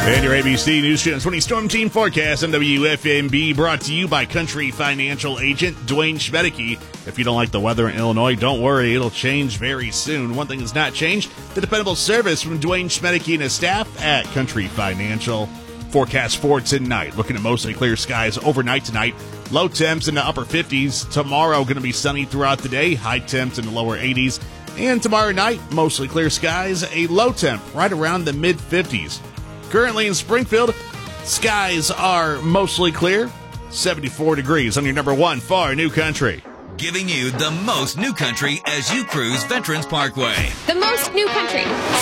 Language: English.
And your ABC News Channel 20 Storm Team Forecast on WFMB, brought to you by Country Financial Agent Dwayne Schmedeke. If you don't like the weather in Illinois, don't worry, it'll change very soon. One thing that's not changed, the dependable service from Dwayne Schmedeke and his staff at Country Financial. Forecast for tonight, looking at mostly clear skies overnight tonight. Low temps in the upper 50s. Tomorrow going to be sunny throughout the day, high temps in the lower 80s. And tomorrow night, mostly clear skies, a low temp right around the mid 50s. Currently in Springfield, skies are mostly clear, 74 degrees on your number one for New Country. Giving you the most New Country as you cruise Veterans Parkway. The most New Country.